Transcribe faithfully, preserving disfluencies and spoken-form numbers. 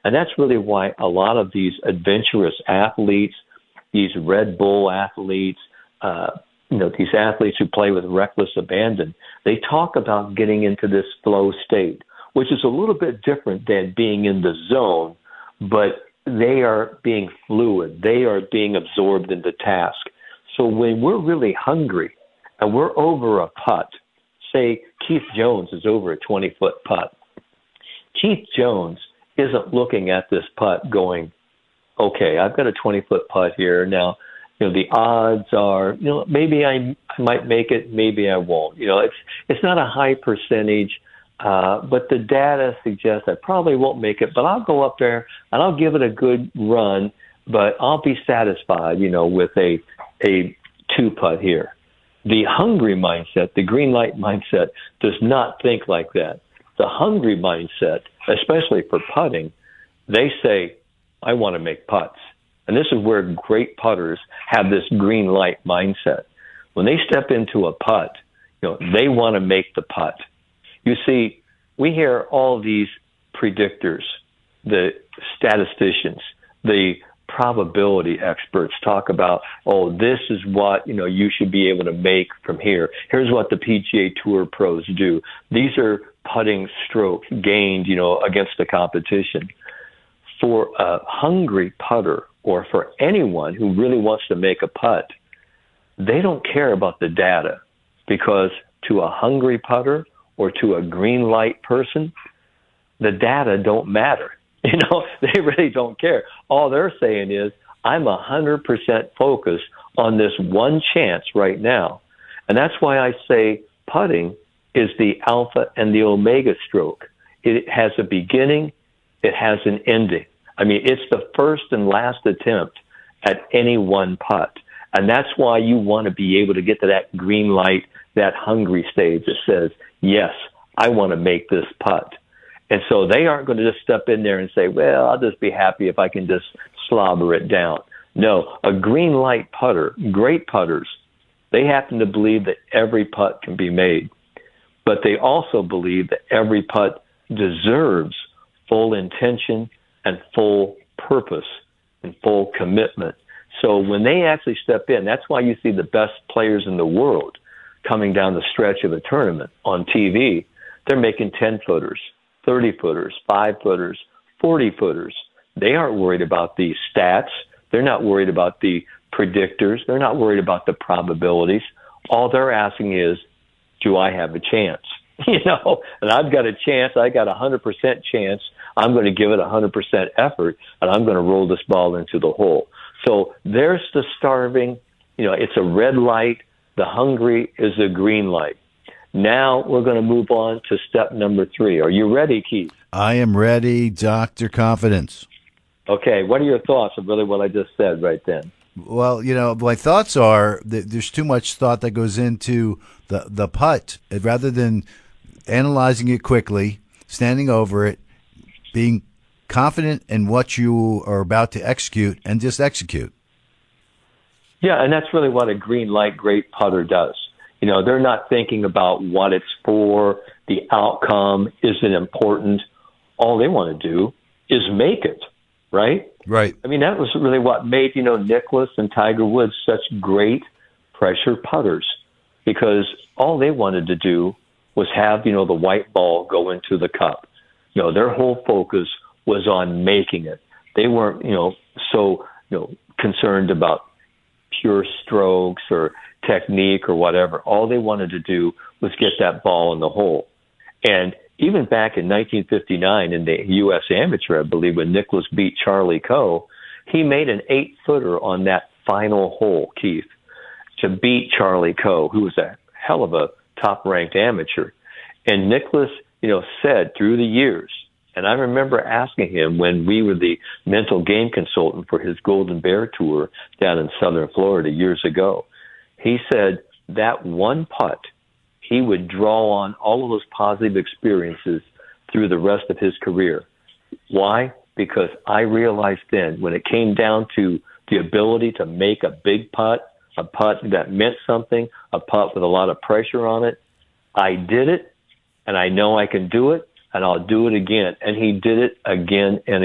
And that's really why a lot of these adventurous athletes, these Red Bull athletes, uh, you know, these athletes who play with reckless abandon, they talk about getting into this flow state, which is a little bit different than being in the zone, but they are being fluid. They are being absorbed in the task. So when we're really hungry and we're over a putt, say Keith Jones is over a twenty-foot putt, Keith Jones isn't looking at this putt going, okay, I've got a twenty-foot putt here. Now, you know, the odds are, you know, maybe I, I might make it, maybe I won't. You know, it's it's not a high percentage, uh, but the data suggests I probably won't make it, but I'll go up there and I'll give it a good run, but I'll be satisfied, you know, with a a two-putt here. The hungry mindset, the green light mindset, does not think like that. The hungry mindset, especially for putting, they say, I want to make putts. And this is where great putters have this green light mindset. When they step into a putt, you know, they want to make the putt. You see, we hear all these predictors, the statisticians, the probability experts talk about, oh, this is what, you know, you should be able to make from here. Here's what the P G A Tour pros do. These are putting strokes gained, you know, against the competition. For a hungry putter or for anyone who really wants to make a putt, they don't care about the data, because to a hungry putter or to a green light person, the data don't matter. You know, they really don't care. All they're saying is, I'm one hundred percent focused on this one chance right now. And that's why I say putting is the alpha and the omega stroke. It has a beginning, it has an ending. I mean, it's the first and last attempt at any one putt. And that's why you want to be able to get to that green light, that hungry stage that says, yes, I want to make this putt. And so they aren't going to just step in there and say, well, I'll just be happy if I can just slobber it down. No, a green light putter, great putters, they happen to believe that every putt can be made. But they also believe that every putt deserves full intention and full purpose and full commitment. So when they actually step in, that's why you see the best players in the world coming down the stretch of a tournament on T V. They're making ten-footers, thirty-footers, five-footers, forty-footers. They aren't worried about the stats. They're not worried about the predictors. They're not worried about the probabilities. All they're asking is, do I have a chance? You know, and I've got a chance. I got a one hundred percent chance. I'm going to give it a one hundred percent effort, and I'm going to roll this ball into the hole. So there's the starving. You know, it's a red light. The hungry is a green light. Now we're going to move on to step number three. Are you ready, Keith? I am ready, Doctor Confidence. Okay, what are your thoughts of really what I just said right then? Well, you know, my thoughts are that there's too much thought that goes into the, the putt. Rather than analyzing it quickly, standing over it, being confident in what you are about to execute, and just execute. Yeah, and that's really what a green light great putter does. You know, they're not thinking about what it's for, the outcome isn't important. All they want to do is make it, right? Right. I mean, that was really what made, you know, Nicklaus and Tiger Woods such great pressure putters, because all they wanted to do was have, you know, the white ball go into the cup. You know, their whole focus was on making it. They weren't, you know, so, you know, concerned about pure strokes or technique or whatever. All they wanted to do was get that ball in the hole. And even back in nineteen fifty-nine in the U S Amateur, I believe, when Nicklaus beat Charlie Coe, he made an eight-footer on that final hole, Keith, to beat Charlie Coe, who was a hell of a top-ranked amateur. And Nicklaus, you know, said through the years, and I remember asking him when we were the mental game consultant for his Golden Bear Tour down in southern Florida years ago, he said that one putt, he would draw on all of those positive experiences through the rest of his career. Why? Because I realized then, when it came down to the ability to make a big putt, a putt that meant something, a putt with a lot of pressure on it, I did it, and I know I can do it, and I'll do it again. And he did it again and